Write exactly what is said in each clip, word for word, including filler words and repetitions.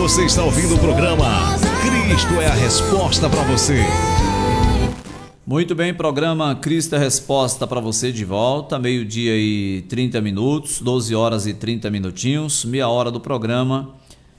Você está ouvindo o programa Cristo é a Resposta para você. Muito bem, programa Cristo é a Resposta para você de volta, meio-dia e trinta minutos, doze horas e trinta minutinhos, meia hora do programa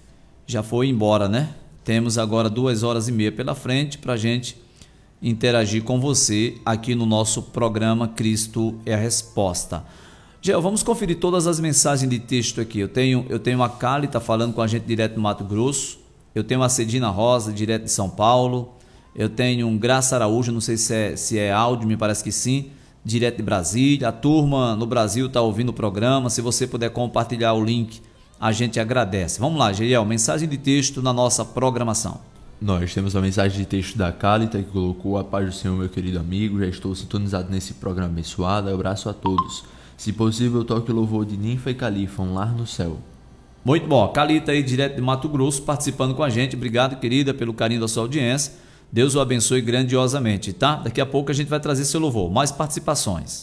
já foi embora, né? Temos agora duas horas e meia pela frente para a gente interagir com você aqui no nosso programa Cristo é a Resposta. Gel, vamos conferir todas as mensagens de texto aqui. Eu tenho, eu tenho a Cali, tá falando com a gente direto do Mato Grosso. Eu tenho a Cedina Rosa, direto de São Paulo. Eu tenho um Graça Araújo, não sei se é, se é áudio, me parece que sim, direto de Brasília. A turma no Brasil está ouvindo o programa. Se você puder compartilhar o link, a gente agradece. Vamos lá, Gel, mensagem de texto na nossa programação. Nós temos a mensagem de texto da Cálita, que colocou: a paz do Senhor, meu querido amigo. Já estou sintonizado nesse programa abençoado. Abraço a todos. Se possível, toque o louvor de Ninfa e Califa, um lar no céu. Muito bom. Calita aí, direto de Mato Grosso, participando com a gente. Obrigado, querida, pelo carinho da sua audiência. Deus o abençoe grandiosamente, tá? Daqui a pouco a gente vai trazer seu louvor. Mais participações.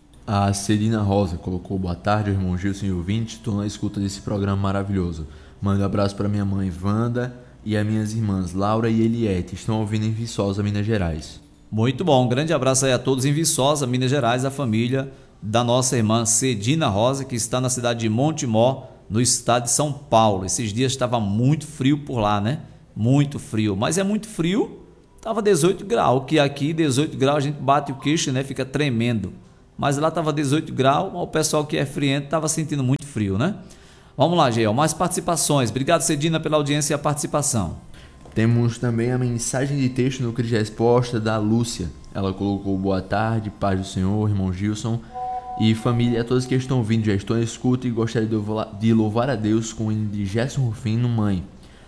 A Celina Rosa colocou: boa tarde, irmão Gilson e ouvinte. Estou na escuta desse programa maravilhoso. Mando um abraço para minha mãe, Wanda, e as minhas irmãs, Laura e Eliette. Estão ouvindo em Viçosa, Minas Gerais. Muito bom. Um grande abraço aí a todos em Viçosa, Minas Gerais, a família da nossa irmã Cedina Rosa, que está na cidade de Montemor, no estado de São Paulo. Esses dias estava muito frio por lá, né? Muito frio, mas é muito frio, estava dezoito graus, que aqui dezoito graus a gente bate o queixo, né? Fica tremendo. Mas lá estava dezoito graus, o pessoal que é friento estava sentindo muito frio, né? Vamos lá, Geo, mais participações. Obrigado, Cedina, pela audiência e a participação. Temos também a mensagem de texto no Cristo Resposta da Lúcia. Ela colocou: boa tarde, paz do Senhor, irmão Gilson e família, a todos que estão ouvindo, já estou em escuta e gostaria de louvar a Deus com o hino de Gerson Rufino, Mãe.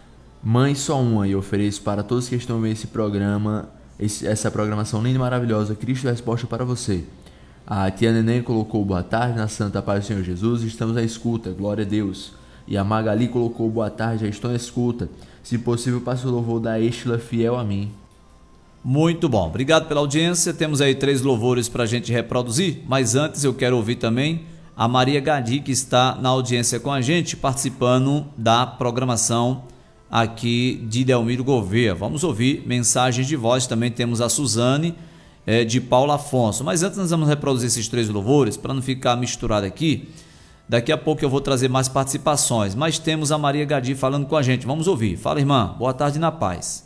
Mãe só uma, e ofereço para todos que estão vendo esse programa, esse, essa programação linda e maravilhosa, Cristo é a Resposta para você. A tia Neném colocou: boa tarde, na santa paz do Senhor Jesus, estamos à escuta, glória a Deus. E a Magali colocou: boa tarde, já estou à escuta, se possível passe o louvor da Estila, fiel a mim. Muito bom, obrigado pela audiência. Temos aí três louvores para a gente reproduzir, mas antes eu quero ouvir também a Maria Gadi, que está na audiência com a gente, participando da programação aqui de Delmiro Gouveia. Vamos ouvir mensagens de voz. Também temos a Suzane, é, de Paulo Afonso, mas antes nós vamos reproduzir esses três louvores para não ficar misturado aqui. Daqui a pouco eu vou trazer mais participações, mas temos a Maria Gadi falando com a gente. Vamos ouvir. Fala, irmã, boa tarde na paz.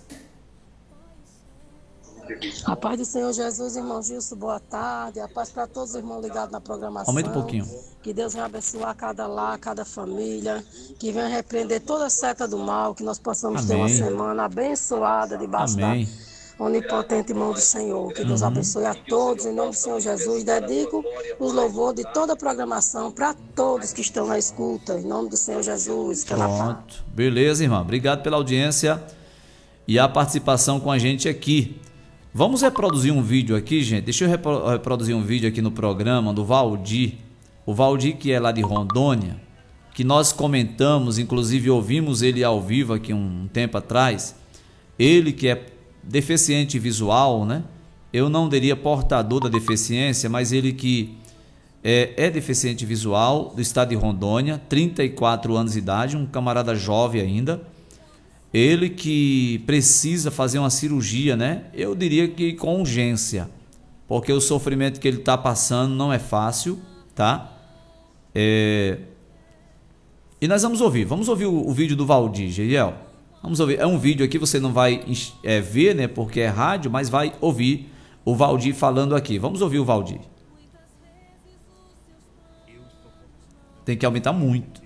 A paz do Senhor Jesus, irmão Gilson, boa tarde. A paz para todos os irmãos ligados na programação. Aumenta um pouquinho. Que Deus venha abençoar cada lar, cada família. Que venha repreender toda a seta do mal. Que nós possamos Amém. ter uma semana abençoada debaixo Amém. da onipotente mão do Senhor. Que Deus Uhum. abençoe a todos, em nome do Senhor Jesus. Dedico os louvores de toda a programação para todos que estão na escuta, em nome do Senhor Jesus. Que Pronto. Beleza, irmã. Obrigado pela audiência e a participação com a gente aqui. Vamos reproduzir um vídeo aqui, gente. Deixa eu repro- reproduzir um vídeo aqui no programa do Valdir. O Valdir, que é lá de Rondônia, que nós comentamos, inclusive ouvimos ele ao vivo aqui um tempo atrás. Ele que é deficiente visual, né? Eu não diria portador da deficiência, mas ele que é, é deficiente visual do estado de Rondônia, trinta e quatro anos de idade, um camarada jovem ainda. Ele que precisa fazer uma cirurgia, né? Eu diria que com urgência, porque o sofrimento que ele está passando não é fácil, tá? É... E nós vamos ouvir, vamos ouvir o, o vídeo do Valdir, Geriel. Vamos ouvir, é um vídeo aqui, você não vai é, ver, né? Porque é rádio, mas vai ouvir o Valdir falando aqui. Vamos ouvir o Valdir. Tem que aumentar muito.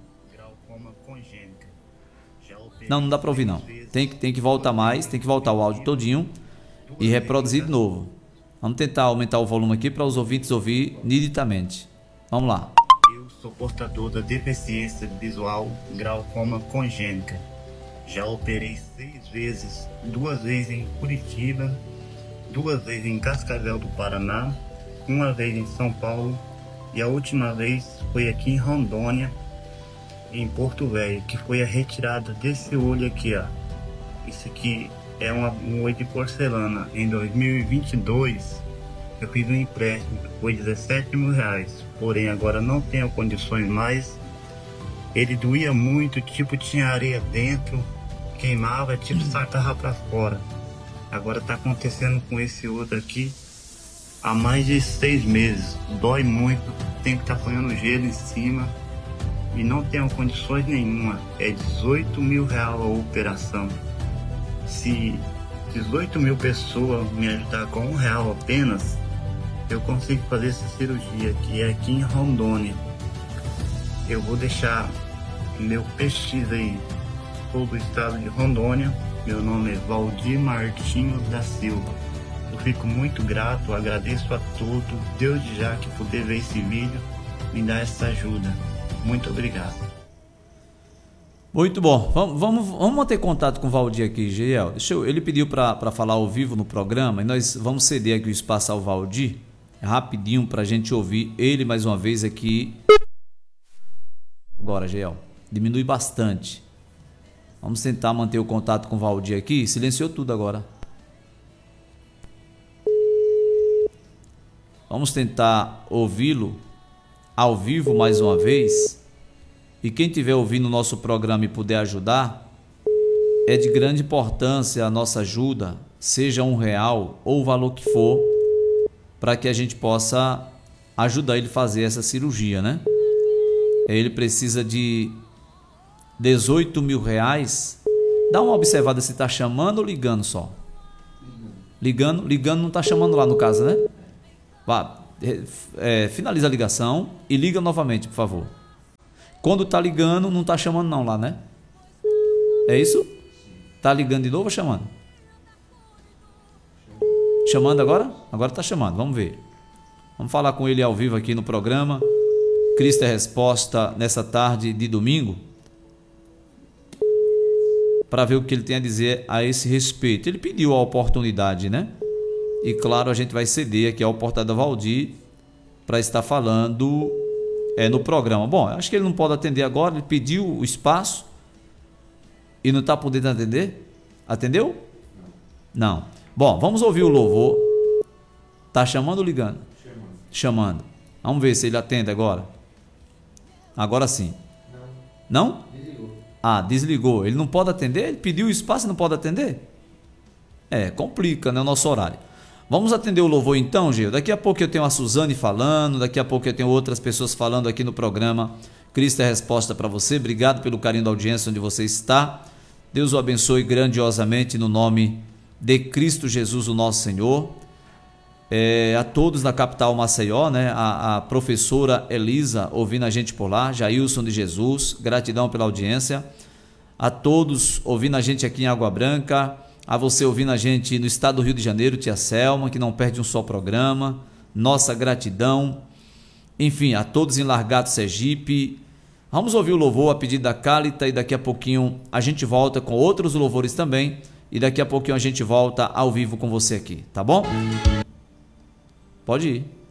Não, não dá para ouvir não. Tem que, tem que voltar mais, tem que voltar o áudio todinho e reproduzir de novo. Vamos tentar aumentar o volume aqui para os ouvintes ouvir nitidamente. Vamos lá. Eu sou portador da deficiência visual glaucoma congênita. Já operei seis vezes, duas vezes em Curitiba, duas vezes em Cascavel do Paraná, uma vez em São Paulo e a última vez foi aqui em Rondônia, em Porto Velho, que foi a retirada desse olho aqui, ó. Isso aqui é uma, um olho de porcelana. Em dois mil e vinte e dois eu fiz um empréstimo, foi dezessete mil reais. Porém agora não tenho condições mais Ele doía muito, tipo, tinha areia dentro, queimava, tipo, sacava pra fora. Agora tá acontecendo com esse outro aqui há mais de seis meses. Dói muito, tem que estar ponhando gelo em cima e não tenho condições nenhuma. É dezoito mil reais a operação. Se dezoito mil pessoas me ajudar com um real apenas, eu consigo fazer essa cirurgia, que é aqui em Rondônia. Eu vou deixar meu P X aí, todo o estado de Rondônia. Meu nome é Valdir Martins da Silva. Eu fico muito grato, agradeço a todos. Deus já que poder ver esse vídeo, me dá essa ajuda. Muito obrigado. Muito bom. Vamos, vamos, vamos manter contato com o Valdir aqui, Geiel. Deixa eu, ele pediu para falar ao vivo no programa e nós vamos ceder aqui o espaço ao Valdir, rapidinho, para a gente ouvir ele mais uma vez aqui. Agora, Geiel, diminui bastante. Vamos tentar manter o contato com o Valdir aqui. Silenciou tudo agora. Vamos tentar ouvi-lo ao vivo mais uma vez. E quem estiver ouvindo o nosso programa e puder ajudar, é de grande importância a nossa ajuda, seja um real ou o valor que for, para que a gente possa ajudar ele a fazer essa cirurgia, né? Ele precisa de dezoito mil reais. Dá uma observada se está chamando ou ligando só. Ligando, ligando não está chamando lá no caso, né? Vá, é, finaliza a ligação e liga novamente, por favor. Quando tá ligando, não tá chamando não lá, né? É isso? Tá ligando de novo ou chamando? Chamando agora? Agora tá chamando, vamos ver. Vamos falar com ele ao vivo aqui no programa Cristo é Resposta, nessa tarde de domingo, para ver o que ele tem a dizer a esse respeito. Ele pediu a oportunidade, né? E claro, a gente vai ceder aqui a oportunidade do Valdir para estar falando é, no programa. Bom, acho que ele não pode atender agora, ele pediu o espaço e não está podendo atender. Atendeu? Não. Bom, vamos ouvir o louvor. Tá chamando ou ligando? Chamando. Chamando. Vamos ver se ele atende agora. Agora sim. Não? Não? Desligou. Ah, desligou. Ele não pode atender? Ele pediu o espaço e não pode atender? É, complica, né, o nosso horário. Vamos atender o louvor então, Gil. Daqui a pouco eu tenho a Suzane falando, daqui a pouco eu tenho outras pessoas falando aqui no programa Cristo é Resposta para você. Obrigado pelo carinho da audiência onde você está. Deus o abençoe grandiosamente no nome de Cristo Jesus, o nosso Senhor. É, a todos na capital Maceió, né? A, a professora Elisa ouvindo a gente por lá, Jailson de Jesus, gratidão pela audiência. A todos ouvindo a gente aqui em Água Branca, a você ouvindo a gente no estado do Rio de Janeiro, tia Selma, que não perde um só programa, nossa gratidão. Enfim, a todos em Largado, Sergipe. Vamos ouvir o louvor a pedido da Cálita e daqui a pouquinho a gente volta com outros louvores também e daqui a pouquinho a gente volta ao vivo com você aqui, tá bom? Pode ir.